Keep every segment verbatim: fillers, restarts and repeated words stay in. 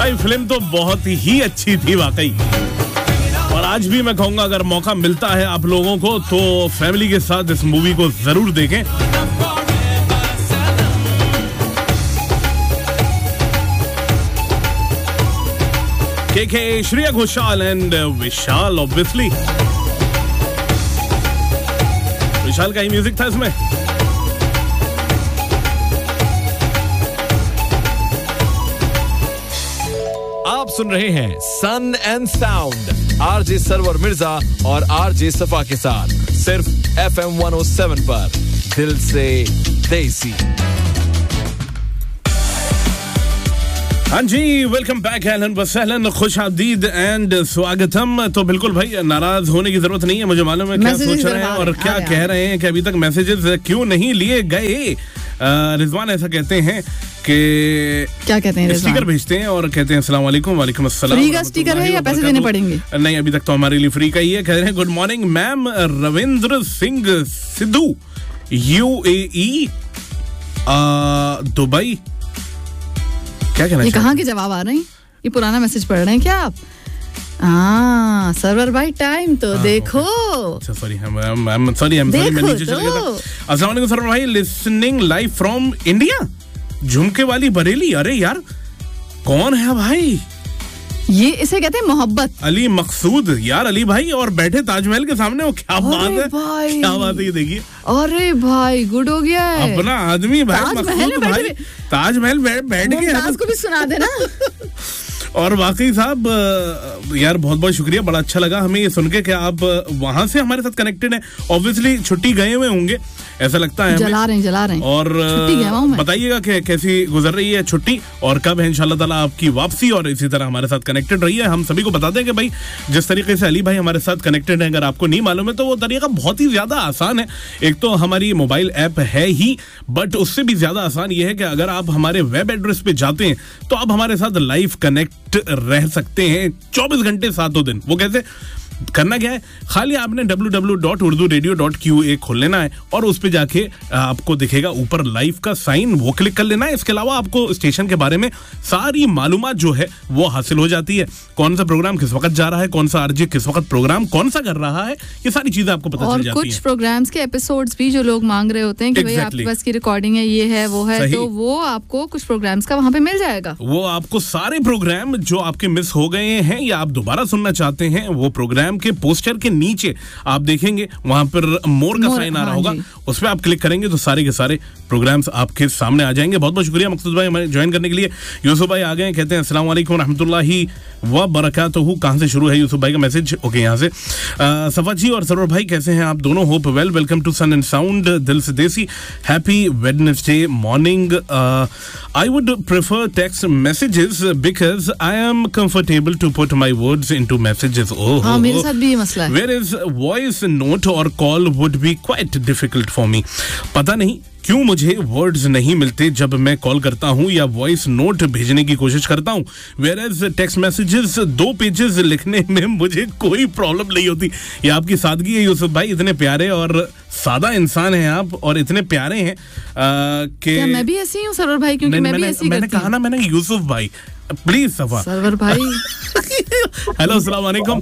भाई फिल्म तो बहुत ही अच्छी थी वाकई, और आज भी मैं कहूंगा अगर मौका मिलता है आप लोगों को तो फैमिली के साथ इस मूवी को जरूर देखें। के के Shreya Ghoshal and Vishal, obviously विशाल का ही म्यूजिक था इसमें। आप सुन रहे हैं सन and sound RJ server Mirza और आरजे सफा के साथ सिर्फ F M one O seven पर, दिल से देसी। हाँ जी, वेलकम बैक, अहलन वसहलन, खुश आमदीद एंड स्वागतम। तो बिल्कुल भाई नाराज होने की जरूरत नहीं है, मुझे मालूम है क्या सोच रहे हैं और क्या कह रहे हैं कि अभी तक मैसेजेस क्यों नहीं लिए गए। रिजवान ऐसा कहते हैं कि क्या कहते हैं, स्टिकर भेजते हैं और कहते हैं अस्सलाम वालेकुम। वालेकुम अस्सलाम। फ्री का स्टिकर है या पैसे देने पड़ेंगे? नहीं, अभी तक तो हमारे लिए फ्री का ही है। कह रहे हैं good morning ma'am, Ravindra Singh Sidhu, UAE Dubai. क्या कहना? ये कहाँ के जवाब आ रहे हैं? ये पुराना मैसेज पढ़ रहे हैं क्या आप? हाँ सरवर भाई, टाइम तो देखो। सॉरी हम सॉरी हम सॉरी मैं नीचे चला गया था। अस्सलाम वालेकुम सरवर भाई, लिसनिंग लाइव फ्रॉम इंडिया, झुमके वाली बरेली। अरे यार कौन है भाई? ये इसे कहते हैं मोहब्बत। अली मकसूद, यार अली भाई, और बैठे ताजमहल के सामने, वो क्या बात है, क्या बात है ये देखिए। अरे भाई गुड हो गया है, अपना आदमी भाई मकसूद भाई, ताजमहल बैठ गए। को भी सुना देना। और वाकई साहब यार बहुत बहुत शुक्रिया, बड़ा अच्छा लगा हमें ये सुन के कि आप वहां से हमारे साथ कनेक्टेड हैं। ऑब्वियसली छुट्टी गए हुए होंगे ऐसा लगता है, जला रहे हैं जला रहे हैं। और बताइएगा कि कैसी गुजर रही है छुट्टी और कब है इंशाल्लाह ताला आपकी वापसी, और इसी तरह हमारे साथ कनेक्टेड रही है। हम सभी को बता दें कि भाई जिस तरीके से अली भाई हमारे साथ कनेक्टेड है, अगर आपको नहीं मालूम है तो वो तरीका बहुत ही ज्यादा आसान है। एक तो हमारी मोबाइल ऐप है ही, बट उससे भी ज्यादा आसान ये है कि अगर आप हमारे वेब एड्रेस पे जाते हैं तो आप हमारे साथ लाइव कनेक्ट रह सकते हैं चौबीस घंटे सातों दिन। वो कैसे करना क्या है, खाली आपने W W W dot Urdu radio dot Q A खोल लेना है और उस पे जाके आपको दिखेगा ऊपर लाइव का साइन, वो क्लिक कर लेना है। इसके अलावा आपको स्टेशन के बारे में सारी मालूमात जो है वो हासिल हो जाती है। कौन सा प्रोग्राम किस वक्त जा रहा है, कौन सा आरजे किस वक्त प्रोग्राम कौन सा कर रहा है, ये सारी चीजें आपको पता चल जाती है। और कुछ प्रोग्राम्स के एपिसोड्स भी जो लोग मांग रहे होते हैं कि exactly. भाई आपके पास की रिकॉर्डिंग है, ये है वो है, तो वो आपको कुछ प्रोग्राम्स का वहाँ पे मिल जाएगा। वो आपको सारे प्रोग्राम जो आपके मिस हो गए हैं या आप दोबारा सुनना चाहते हैं, वो प्रोग्राम के पोस्टर के नीचे आप देखेंगे वहां पर मोर का साइन आ रहा होगा, उस पर आप क्लिक करेंगे तो सारे के सारे प्रोग्राम्स आपके सामने आ जाएंगे। बहुत बहुत शुक्रिया मकसूद भाई हमारे ज्वाइन करने के लिए। यूसुफ भाई आ गए, कहते हैं अस्सलाम वालेकुम रहमतुल्लाहि व बरकातहू। कहां से शुरू है यूसुफ भाई का मैसेज? ओके यहाँ से। सफा जी और सरवर भाई कैसे हैं आप दोनों? Hope well. Welcome to sun and sound, दिल से देसी। Happy Wednesday morning. I would prefer text messages because I am comfortable to put my words into messages. ओह हाँ, मेरे साथ भी ये मसला है। Whereas voice note or call would be quite difficult for me. पता नहीं क्यों मुझे वर्ड्स नहीं मिलते जब मैं कॉल करता हूँ या वॉइस नोट भेजने की कोशिश करता हूँ। Whereas टेक्स्ट मैसेजेस दो पेजेस लिखने में मुझे कोई प्रॉब्लम नहीं होती। ये आपकी सादगी है यूसुफ भाई, इतने प्यारे और सादा इंसान हैं आप और इतने प्यारे हैं कि मैं भी ऐसी हूँ सरवर भाई, क्योंकि मैं भी ऐसी मैंने कहा ना, मैंने यूसुफ भाई प्लीज सफा सरवर भाई। हेलो अस्सलाम वालेकुम।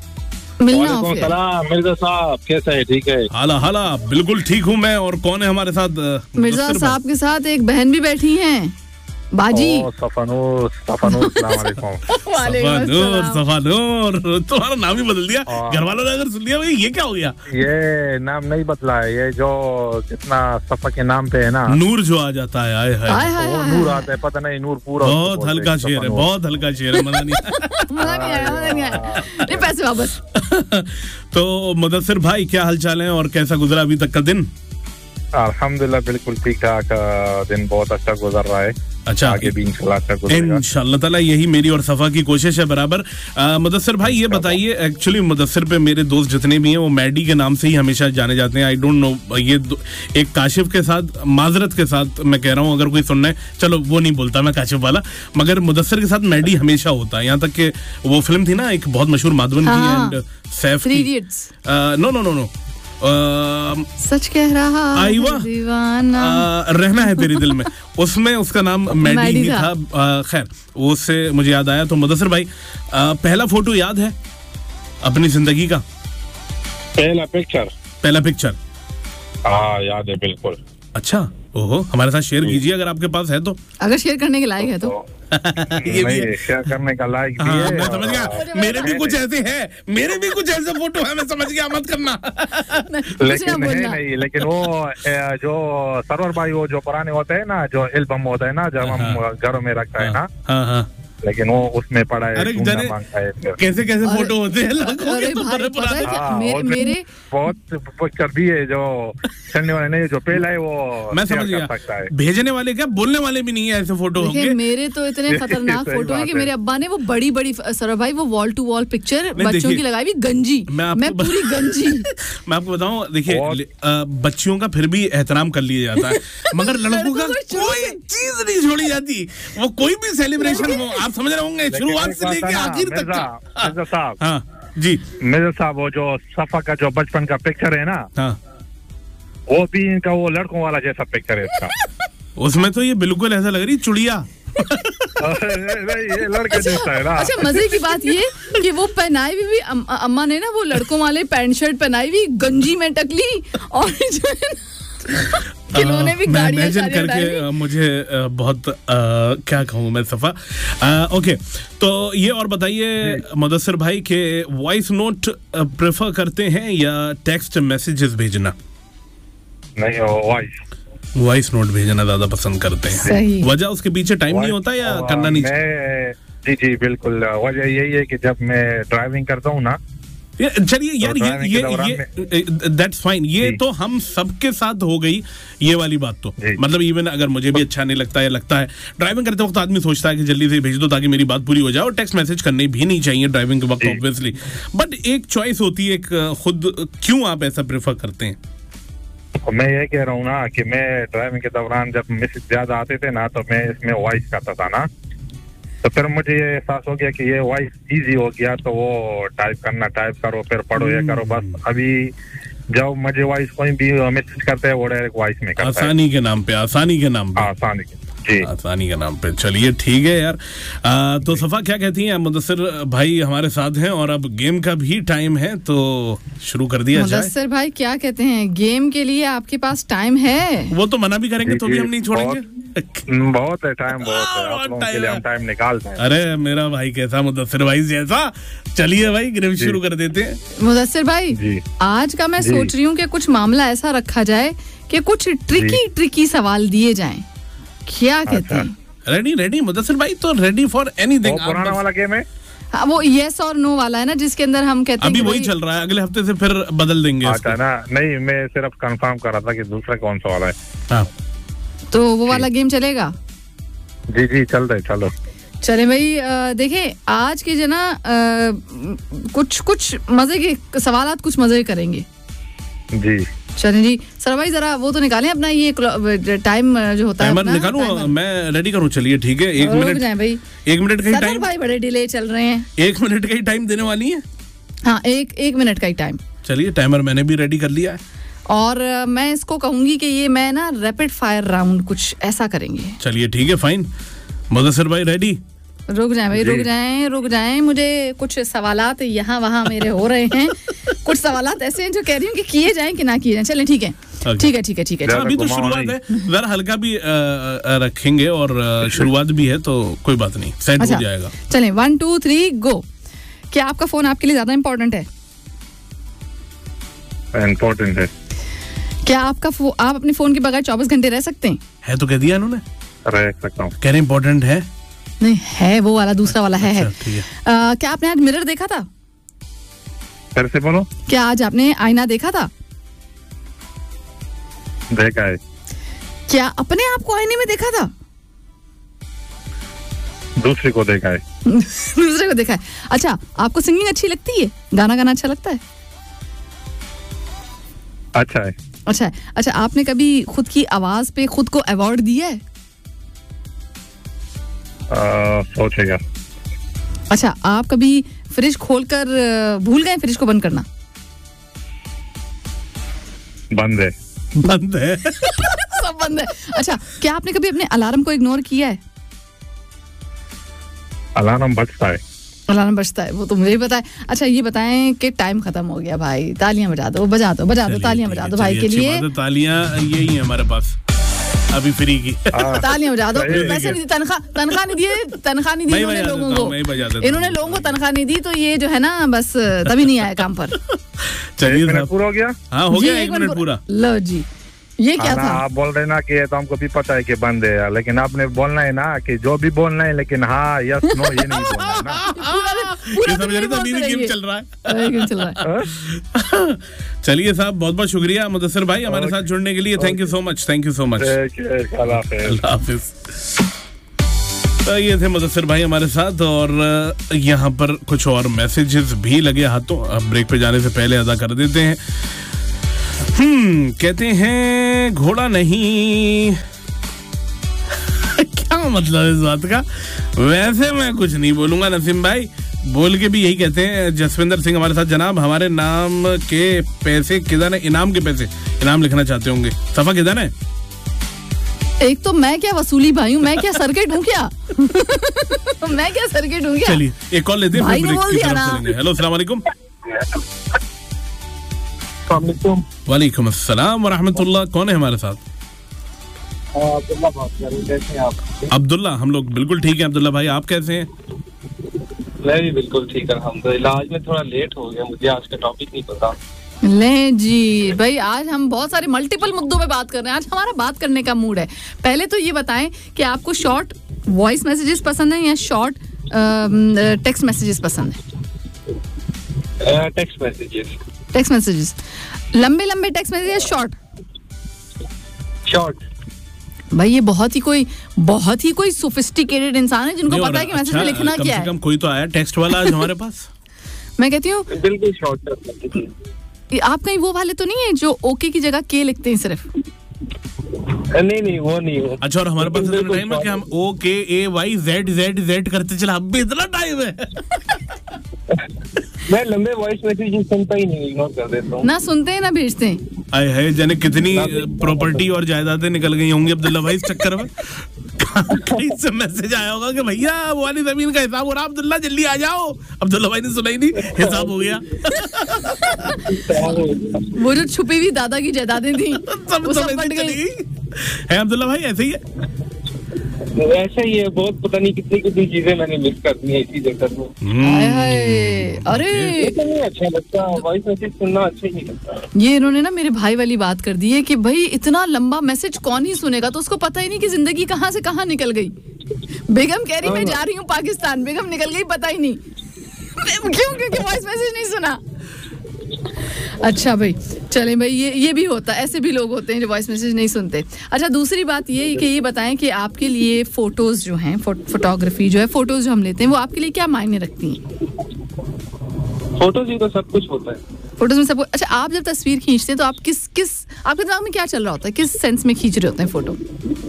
सलाम मिर्जा साहब, कैसा है? ठीक है? हाला हाला बिल्कुल ठीक हूँ मैं। और कौन है हमारे साथ? मिर्जा साहब के साथ एक बहन भी बैठी हैं, बाजी। सफानूर सफानूर अस्सलाम वालेकुम। सफानूर सफानूर तुम्हारा नाम ही बदल दिया, घर वालों ने अगर सुन लिया भाई ये क्या हो गया? ये नाम नहीं बदला है, ये जो जितना सफा के नाम पे है ना, नूर जो आ जाता है, आए हाय वो नूर आता है, पता नहीं नूर पूरा। बहुत हल्का शेर है, बहुत हल्का शेर है, मजा नहीं मजा नहीं आया, मजा नहीं आया, ये पैसे वापस। तो मुदस्सिर भाई क्या हालचाल है और कैसा गुजरा अभी तक का दिन? अल्हम्दुलिल्लाह बिल्कुल ठीक ठाक, दिन बहुत अच्छा गुजर रहा है। अच्छा, आगे भी इंशाल्लाह अच्छा गुजरेगा इंशाल्लाह ताला, यही मेरी और सफा की कोशिश है बराबर। मुदस्सिर भाई ये बताइए, एक्चुअली मुदस्सिर पे मेरे दोस्त जितने भी हैं वो मैडी के नाम से ही हमेशा जाने जाते हैं। आई डोंट नो, ये एक काशिफ के साथ, माजरत के साथ मैं कह रहा हूँ, अगर कोई सुनना है, चलो वो नहीं बोलता मैं काशिफ वाला, मगर मुदस्सिर के साथ मैडी हमेशा होता है। यहाँ तक कि वो फिल्म थी ना एक बहुत मशहूर माधवन की एंड सैफ की, नो नो नो नो सच कह रहा आईवा दीवाना रहना है तेरे दिल में, उसमें उसका नाम मैडी ही था। खैर उससे मुझे याद आया, तो मुदस्सिर भाई आ, पहला फोटो याद है अपनी जिंदगी का? पहला पिक्चर पहला पिक्चर हाँ याद है बिल्कुल। अच्छा, ओहो, हमारे साथ शेयर कीजिए अगर आपके पास है तो। अगर शेयर करने के लायक है तो, तो ये नहीं शेयर करने का लायक भी है। मैं समझ गया, मेरे भी कुछ ऐसे हैं, मेरे भी कुछ ऐसे फोटो है, मैं समझ गया, मत करना। लेकिन है नहीं, लेकिन वो जो सरवर भाई वो जो पुराने होते हैं ना, जो एल्बम होता है ना, जब हम घरों में रखता है ना, हाँ हाँ, लेकिन वो उसमें पड़ा है। अरे है कैसे कैसे फोटो होते हैं लोगों के, तो बड़े पुराने। हाँ, मेरे, मेरे बहुत पिक्चर भी है जो चलने वाले नहीं, जो पहला है वो मैं समझ गया। भेजने वाले क्या, बोलने वाले भी नहीं है ऐसे फोटो होंगे। मेरे तो इतने खतरनाक फोटो है कि मेरे अब्बा ने वो बड़ी बड़ी सर भाई वो वॉल टू वॉल पिक्चर बच्चों की लगाई हुई गंजी, मैं पूरी गंजी। मैं आपको बताऊं, देखिए बच्चियों का फिर भी एहतराम कर लिया जाता है, मगर लड़कों का कोई चीज नहीं छोड़ी जाती। वो कोई भी सेलिब्रेशन हो, आप समझ रहे होंगे, शुरुआत से लेके आखिर तक। मिर्जा साहब, हाँ जी मिर्जा साहब, वो जो सफा का जो बचपन का पिक्चर है ना, हाँ, वो भी इनका वो लड़कों वाला जैसा पिक्चर है इसका। उसमें तो ये बिल्कुल ऐसा लग रही चुड़िया। ये लड़के जैसा है ना। अच्छा, मजे की बात ये कि वो पहनाई भी, भी अम, अम्मा ने ना वो लड़कों वाले पैंट शर्ट पहनाई हुई, गंजी में टकली, और जो है खिलौने भी गाड़ियां करके मुझे बहुत आ, क्या कहूँ मैं सफा। आ, ओके, तो ये और बताइए मुदस्सिर भाई के वॉइस नोट प्रेफर करते हैं या टेक्स्ट मैसेजेस भेजना? नहीं, वॉइस वॉइस नोट भेजना ज्यादा पसंद करते हैं। वजह उसके पीछे टाइम नहीं होता या करना नहीं चाहिए? जी जी बिल्कुल, वजह यही है कि जब मैं ड्राइविंग करता हूँ ना, चलिए यार, ये ये ये दैट्स फाइन, ये तो हम सबके साथ हो गई ये वाली बात। तो मतलब इवन अगर मुझे भी अच्छा नहीं लगता है, लगता है ड्राइविंग करते वक्त आदमी सोचता है कि जल्दी से भेज दो ताकि मेरी बात पूरी हो जाए, और टेक्स्ट मैसेज करने भी नहीं चाहिए ड्राइविंग के वक्त ऑब्वियसली, बट एक चॉइस होती है, एक खुद क्यों आप ऐसा प्रेफर करते हैं? मैं ये कह रहा हूँ ना कि मैं ड्राइविंग के दौरान जब मैसेज ज्यादा आते थे ना, तो मैं इसमें वॉइस करता था ना, तो फिर मुझे ये एहसास हो गया कि ये वॉइस इजी हो गया, तो वो टाइप करना, टाइप करो फिर पढ़ो, ये करो। बस अभी जब मुझे वॉइस कोई भी मैसेज करते हैं वो डायरेक्ट वॉइस में करता है। आसानी के नाम पे, आसानी के नाम पे, आसानी के जी, आसानी के नाम पे। चलिए ठीक है यार। आ, तो सफा क्या कहती हैं? मुदस्सिर भाई हमारे साथ हैं और अब गेम का भी टाइम है, तो शुरू कर दिया जाए। मुदस्सिर भाई क्या कहते हैं, गेम के लिए आपके पास टाइम है? वो तो मना भी करेंगे तो भी हम नहीं छोड़ेंगे। बहुत है टाइम, बहुत है, आप लोगों के लिए हम टाइम निकालते हैं। अरे मेरा भाई कैसा, मुदस्सिर भाई जैसा। चलिए भाई गेम शुरू कर देते हैं। मुदस्सिर भाई जी, आज का मैं सोच रही हूँ कि कुछ मामला ऐसा रखा जाए कि कुछ ट्रिकी ट्रिकी सवाल दिए जाएं, क्या कहते हैं? रेडी रेडी मुदस्सिर भाई, तो रेडी फॉर एनीथिंग। पुराना वाला गेम है, हाँ, वो यस और नो वाला है ना, जिसके अंदर हम कहते हैं अभी वही चल रहा है, अगले हफ्ते से फिर बदल देंगे। अच्छा ना, नहीं मैं सिर्फ कंफर्म कर रहा था कि दूसरा कौन सा वाला है। हाँ, तो वो वाला गेम चलेगा? जी जी चल रहे, चलो चले भाई। देखिए आज की जो ना कुछ कुछ मजे के सवालात, कुछ मजे करेंगे जी। चलें जी, सर भाई जरा वो तो निकालें अपना ये टाइम जो होता है। टाइमर निकालूं, मैं रेडी करूं। चलिए ठीक है, एक मिनट भाई, एक मिनट का ही टाइम। भाई बड़े डिले चल रहे हैं, एक मिनट का ही टाइम देने वाली है। हाँ, एक एक मिनट का ही टाइम। चलिए, टाइमर मैंने भी रेडी कर लिया है, और मैं इसको कहूंगी कि ये मैं ना रैपिड फायर राउंड कुछ ऐसा करेंगे। चलिए ठीक है, फाइन। मुदस्सिर भाई रेडी? रुक जाएं भाई, रुक जाएं रुक जाएं मुझे कुछ सवालात यहाँ वहाँ मेरे हो रहे हैं। कुछ सवालात ऐसे हैं जो कह रही हूँ कि किए जाएं कि ना किए जाएं। चलें ठीक है, ठीक है ठीक है ठीक है। अभी तो शुरुआत है, जरा हल्का भी आ, आ, रखेंगे, और शुरुआत भी है तो कोई बात नहीं, सेट हो जाएगा। चलें, वन टू थ्री गो। क्या आपका फोन आपके लिए ज्यादा इम्पोर्टेंट है? इम्पोर्टेंट है। क्या आपका आप अपने फोन के बगैर चौबीस घंटे रह सकते हैं? है तो कह दिया इन्होंने, रह सकता हूँ। कह रहे इम्पोर्टेंट है? नहीं है, वो वाला दूसरा वाला है। अच्छा, ठीक है। आ, क्या आपने आज मिरर देखा था? फिर से बोलो। क्या आज आपने आईना देखा था? देखा है। क्या अपने आप को आईने में देखा था? दूसरे को देखा है। दूसरे को देखा है। अच्छा, आपको सिंगिंग अच्छी लगती है? गाना गाना अच्छा लगता है? अच्छा है। अच्छा है। अच्छा, आपने कभी खुद की आवाज पे खुद को अवार्ड दिया है? सोचेगा। अच्छा, आप कभी फ्रिज खोलकर भूल गए फ्रिज को बंद करना? बंद है। बंद है। सब बंद है। अच्छा, क्या आपने कभी अपने अलार्म को इग्नोर किया है? अलार्म बजता है। अलार्म बजता है, वो तो मुझे ही पता है। अच्छा ये बताएं कि टाइम खत्म हो गया भाई, तालियां बजा दो, बजा दो, बजा दो, तालियां बजा दो भाई के लिए। तालियां यही है हमारे पास अभी फ्री की। तालियां बजा दो। पैसे नहीं, तनख्वाह तनख्वाह नहीं दिए, तनख्वाह नहीं दी इन्होंने लोगों को, इन्होंने लोगों को तनख्वाह नहीं दी, तो ये जो है ना बस तभी नहीं आया काम पर। चलिए पूरा हो गया। हाँ हो गया, एक मिनट पूरा। लो जी, ये क्या था? आप बोल रहे ना कि तो हमको भी पता है कि बंद है, लेकिन आपने बोलना है ना कि जो भी बोलना है, लेकिन हाँ यस नो ये नहीं बोलना है ना। पूरा समझ रहे थे, गेम चल रहा है, गेम चल रहा है। चलिए साहब, बहुत बहुत शुक्रिया मुदस्सिर भाई हमारे साथ जुड़ने के लिए। Thank you so much, thank you so much. अल्लाह हाफिज। तो ये थे मुदस्सिर भाई हमारे साथ, और यहाँ पर कुछ और मैसेजेस भी लगे हाथों, अब ब्रेक पे जाने से पहले अदा कर देते हैं। हम्म कहते हैं घोड़ा नहीं। क्या मतलब इस बात का? वैसे मैं कुछ नहीं बोलूंगा नसीम भाई, बोल के भी यही कहते हैं। जसविंदर सिंह हमारे साथ, जनाब हमारे नाम के पैसे किधर है? इनाम के पैसे, इनाम लिखना चाहते होंगे। सफा किधर है? एक तो मैं क्या वसूली भाई हूँ, मैं क्या सर्किट हूँ क्या? मैं क्या सर्किट हूँ क्या? चलिए एक कॉल लेते हैं, भाई ने बोल दिया ना। हेलो अस्सलाम वालेकुम। वालेकुम अस्सलाम व रहमतुल्लाह। कौन है हमारे साथ? अब्दुल्ला बात कर रहे हैं। कैसे हैं आप? अब्दुल्ला, हम लोग बिल्कुल ठीक हैं। अब्दुल्ला भाई आप कैसे हैं? मैं भी बिल्कुल ठीक है अल्हम्दुलिल्लाह। आज में थोड़ा लेट हो गया, मुझे आज का टॉपिक नहीं पता। ले जी भाई, आज हम बहुत सारे मल्टीपल मुद्दों पे बात कर रहे हैं। आज हमारा बात करने का मूड है। पहले तो ये बताएं कि आपको शॉर्ट वॉइस मैसेजेस पसंद है या शॉर्ट टेक्स्ट मैसेजेस पसंद है? Text messages. टेक्स्ट मैसेजेस, लंबे लंबे टेक्स्ट मैसेजेस, शॉर्ट? शॉर्ट। भाई ये बहुत ही कोई बहुत ही कोई सोफिस्टिकेटेड इंसान है जिनको पता है कि मैसेज में लिखना क्या है। कम से कम कोई तो आया टेक्स्ट वाला आज हमारे पास। मैं कहती हूँ बिल्कुल शॉर्ट। आप कहीं वो वाले तो नहीं है जो ओके की जगह के लिखते हैं सिर्फ? नहीं नहीं वो नहीं हो। अच्छा, और हमारे पास इतना टाइम है कि हम ओ के ए वाई जेड जेड जेड करते चला, अब भी इतना टाइम है। मैं लंबे वॉइस मैसेज सुनता ही नहीं, इग्नोर कर देता हूँ। ना सुनते हैं ना भेजते हैं। आए है जाने कितनी प्रॉपर्टी और जायदादें निकल गई होंगी अब्दुल्ला भाई इस चक्कर में। कहीं से मैसेज आया होगा कि भैया वो वाली जमीन का हिसाब हो रहा, अब्दुल्ला जल्दी आ जाओ। अब्दुल्ला भाई ने सुना ही नहीं, हिसाब हो गया। वो जो छुपी हुई दादा की जायदादें थी सब सब बढ़ गई है। अब्दुल्ला भाई ऐसे ही है, ऐसा ही है। बहुत पता नहीं कितनी कितनी चीजें मैंने मिस कर दी है इसी चक्कर में। हाय हाय, अरे नहीं अच्छा लगता, वॉइस मैसेज सुनना अच्छा ही लगता। ये इन्होंने ना मेरे भाई वाली बात कर दी है कि भाई इतना लंबा मैसेज कौन ही सुनेगा, तो उसको पता ही नहीं कि जिंदगी कहाँ से कहाँ निकल गई। बेगम कह रही मैं जा रही हूँ पाकिस्तान, बेगम निकल गई पता ही नहीं। क्यों? क्योंकि वॉइस मैसेज नहीं सुना। अच्छा भाई चले भाई, ये ये भी होता है, ऐसे भी लोग होते हैं जो वॉइस मैसेज नहीं सुनते। अच्छा दूसरी बात ये कि ये बताएं कि आपके लिए फोटोज जो हैं, फो, फोटोग्राफी जो है, फोटोज जो हम लेते हैं वो आपके लिए क्या मायने रखती हैं? फोटोज ही तो सब कुछ होता है। फोटोज में सब। अच्छा आप जब तस्वीर खींचते हैं तो आप किस किस आपके दिमाग में क्या चल रहा होता है, किस सेंस में खींच रहे होते हैं फोटो?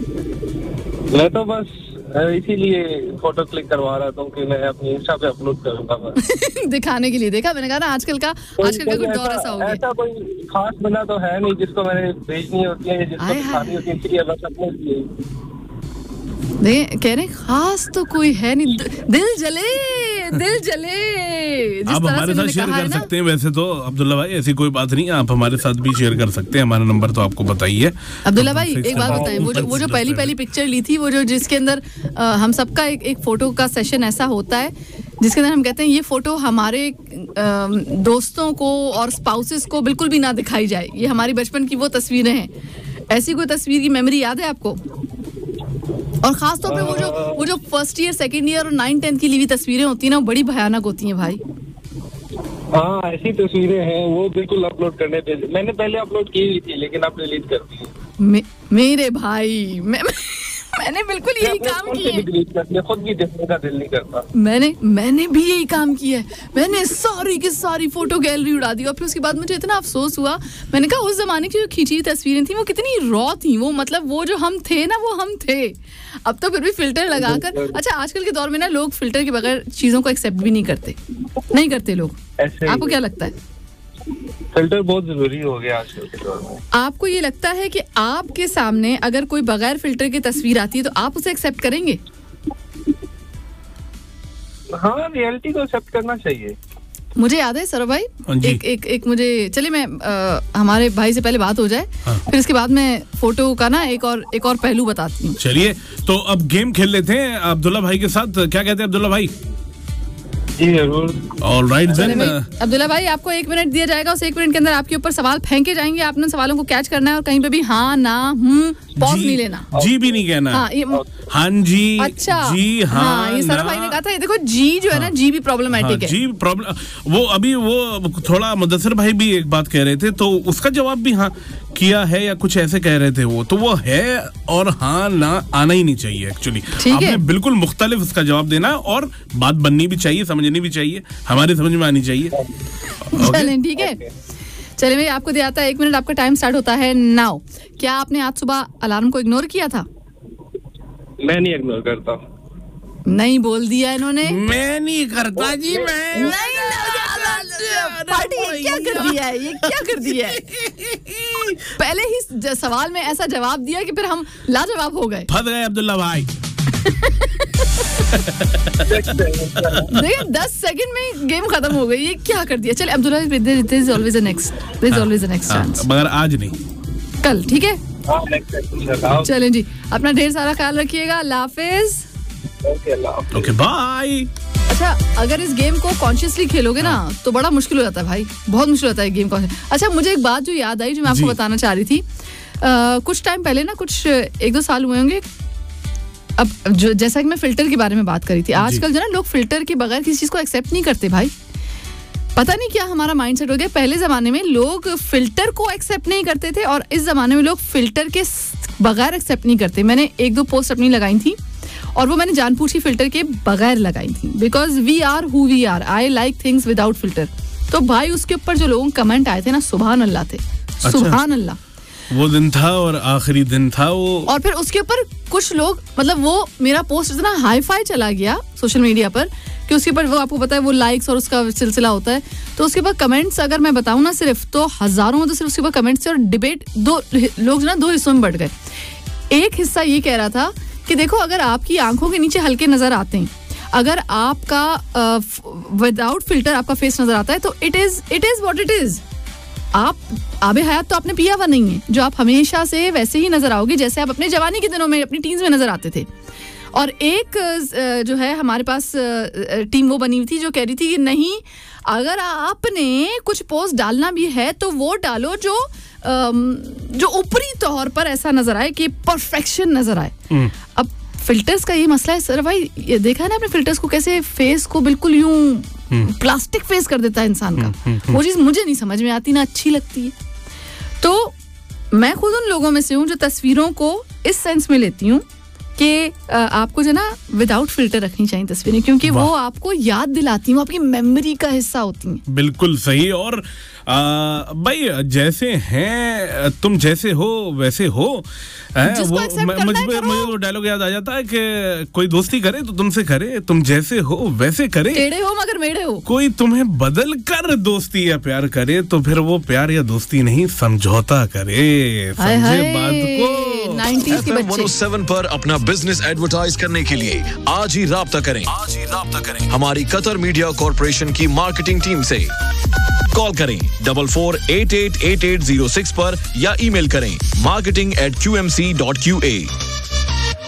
मैं तो बस इसीलिए फोटो क्लिक करवा रहा था कि मैं अपनी इंस्टा पे अपलोड करूंगा बस। दिखाने के लिए। देखा, मैंने कहा ना आजकल का आजकल का कुछ दौर ऐसा हो गया। ऐसा कोई खास बंदा तो है नहीं जिसको मैंने भेजनी होती है, जिसको दिखानी होती है, इसलिए बस अपने लिए। नहीं कह रहे खास तो कोई है नहीं, दिल जले दिल जले। आप हमारे साथ शेयर कर सकते हैं वैसे तो अब्दुल्ला भाई, ऐसी कोई बात नहीं, आप हमारे साथ भी शेयर कर सकते हैं। हमारा नंबर तो आपको बताइए। अब्दुल्ला भाई एक बात बताएं, वो जो वो जो पहली पहली पिक्चर ली थी, वो जो जिसके अंदर आ, हम सबका एक एक फोटो का सेशन ऐसा होता है जिसके अंदर हम कहते हैं ये फोटो हमारे आ, दोस्तों को और स्पाउसेस को बिल्कुल भी ना दिखाई जाए, ये हमारी बचपन की वो तस्वीरें हैं। ऐसी कोई तस्वीर की मेमोरी याद है आपको? और खास तौर पे वो जो वो जो फर्स्ट ईयर, सेकंड ईयर और नाइन टेंथ की ली हुई तस्वीरें होती हैं ना, वो बड़ी भयानक होती हैं भाई। हाँ ऐसी तस्वीरें हैं, वो बिल्कुल अपलोड करने पे मैंने पहले अपलोड की हुई थी, लेकिन आप डिलीट कर दी। मे, मेरे भाई मैं मैंने बिल्कुल यही काम किया है। खुद भी देखने का दिल नहीं करता। मैंने मैंने भी यही काम किया है। मैंने सारी की सारी फोटो गैलरी उड़ा दी और फिर उसके बाद मुझे इतना अफसोस हुआ। मैंने कहा उस जमाने की जो खींची हुई तस्वीरें थी वो कितनी रॉ थी, वो मतलब वो जो हम थे ना वो हम थे। अब तो फिर भी फिल्टर लगाकर। अच्छा आजकल के दौर में ना लोग फिल्टर के बगैर चीजों को एक्सेप्ट भी नहीं करते, नहीं करते लोग। आपको क्या लगता है? फिल्टर बहुत जरूरी हो गया आजकल के दौर में। आपको ये लगता है कि आपके सामने अगर कोई बगैर फिल्टर की तस्वीर आती है तो आप उसे एक्सेप्ट करेंगे? हाँ, रियलिटी को एक्सेप्ट करना चाहिए। मुझे याद है सौरभ भाई, एक एक एक मुझे चलिए मैं आ, हमारे भाई से पहले बात हो जाए, हाँ। फिर इसके बाद मैं फोटो का ना एक और एक और पहलू बताती हूँ। चलिए तो अब गेम खेल लेते हैं अब्दुल्ला भाई के साथ। क्या कहते हैं अब्दुल्ला भाई? जी जरूर। Alright then. अब्दुल्ला भाई आपको एक मिनट दिया जाएगा, उस एक मिनट के अंदर आपके ऊपर सवाल फेंके जाएंगे, आपने सवालों को कैच करना है और कहीं पे भी हाँ ना हम्म पॉज नहीं लेना, जी भी नहीं कहना। हाँ, ये, हाँ जी, अच्छा जी हाँ, हाँ, ये सौरभ भाई ने कहा था। ये देखो जी जो है ना, जी भी प्रॉब्लमैटिक है। जी प्रॉब्लम। वो अभी वो थोड़ा मुदस्सिर भाई भी एक बात कह रहे थे तो उसका जवाब भी हाँ किया है या कुछ ऐसे कह रहे थे वो, तो वो है और हाँ ना आना ही नहीं चाहिए एक्चुअली। आपने बिल्कुल मुख्तलिफ उसका जवाब देना है और बात बननी भी चाहिए, समझनी भी चाहिए, हमारी समझ में आनी चाहिए। चलें ठीक है, चलिए मैं आपको दिया था एक मिनट, आपका टाइम स्टार्ट होता है नाउ। क्या आपने आज सुबह अलार्म को इग्नोर किया था? मैं नहीं इग्नोर करता। नहीं बोल दिया इन्होंने। मैं नहीं करता जी, मैं नहीं, पार्टी ये क्या कर दिया है, ये क्या कर दिया है? पहले ही सवाल में ऐसा जवाब दिया कि फिर हम लाजवाब हो गए। फंस गए अब्दुल्ला भाई। देखिए दस सेकंड में गेम खत्म हो गई, ये क्या कर दिया? चलिए Abdullah, there is always a next, there is always a next chance। मगर आज नहीं, कल, ठीक है? चलें जी, अपना ढेर सारा ख्याल रखिएगा। अल्लाह हाफिज। Okay bye. अच्छा, अगर इस गेम को कॉन्शियसली खेलोगे ना तो बड़ा मुश्किल हो जाता है भाई, बहुत मुश्किल होता है गेम को। अच्छा, मुझे एक बात जो याद आई जो मैं आपको बताना चाह रही थी, आ, कुछ टाइम पहले ना, कुछ एक दो साल हुए होंगे, अब जो जैसा कि मैं फिल्टर के बारे में बात करी थी, आजकल जो ना लोग फिल्टर के बगैर किसी चीज को एक्सेप्ट नहीं करते भाई। पता नहीं क्या हमारा माइंडसेट हो गया। पहले जमाने में लोग फिल्टर को एक्सेप्ट नहीं करते थे और इस जमाने में लोग फिल्टर के बगैर एक्सेप्ट नहीं करते। मैंने एक दो पोस्ट अपनी लगाई थी और वो मैंने जानबूझ के फिल्टर के बगैर लगाई थी, because we are who we are, I like things without filter. तो भाई उसके ऊपर जो लोगों के कमेंट आए थे ना, सुभान अल्लाह थे। अच्छा। सुभान अल्लाह, वो दिन था और आखिरी दिन था वो। और फिर उसके ऊपर कुछ लोग, मतलब वो मेरा पोस्ट इतना हाई फाई चला गया सोशल मीडिया पर कि उसके ऊपर वो, आपको पता है वो लाइक्स और उसका सिलसिला होता है, तो उसके ऊपर कमेंट्स अगर मैं बताऊं ना सिर्फ, तो हजारों में तो सिर्फ उसके ऊपर कमेंट्स थे और डिबेट दो लोग ना दो हिस्सों में बढ़ गए। एक हिस्सा ये कह रहा था कि देखो, अगर आपकी आंखों के नीचे हल्के नजर आते हैं, अगर आपका विदाउट फिल्टर आपका फेस नजर आता है, तो it is it is what it is. आप आबे हयात तो आपने पिया हुआ नहीं है, जो आप हमेशा से वैसे ही नजर आओगे जैसे आप अपने जवानी के दिनों में, अपनी टीन्स में नजर आते थे। और एक जो है हमारे पास टीम वो बनी हुई थी जो कह रही थी कि नहीं, अगर आपने कुछ पोस्ट डालना भी है तो वो डालो जो जो ऊपरी तौर पर ऐसा नजर आए कि परफेक्शन नजर आए। अब फिल्टर्स का ये मसला है सर भाई, ये देखा है ना आपने फिल्टर्स को कैसे फेस को बिल्कुल यूं प्लास्टिक फेस कर देता है इंसान का। वो चीज मुझे नहीं समझ में आती, ना अच्छी लगती है। तो मैं खुद उन लोगों में से हूँ जो तस्वीरों को इस सेंस में लेती हूँ कि आपको जो ना विदाउट फिल्टर रखनी चाहिए तस्वीरें, क्योंकि वो आपको याद दिलाती हैं, वो आपकी मेमोरी का हिस्सा होती हैं। बिल्कुल सही। और आ, भाई जैसे हैं तुम, जैसे हो वैसे हो। वो मुझे मुझे वो डायलॉग याद आ जाता है कि कोई दोस्ती करे तो तुमसे करे, तुम जैसे हो वैसे करे, टेढ़े हो मगर मेढ़े हो। कोई तुम्हें बदल कर दोस्ती या प्यार करे तो फिर वो प्यार या दोस्ती नहीं, समझौता करे। समझे बात को? नाइंटीज़ के बच्चे। वन ओ सेवन पर अपना बिजनेस एडवर्टाइज करने के लिए आज ही राब्ता करें आज ही राब्ता करें हमारी कतर मीडिया कॉर्पोरेशन की मार्केटिंग टीम से। कॉल करें double four eight eight eight eight zero six पर या ईमेल करें marketing eight Q M C dot Q A.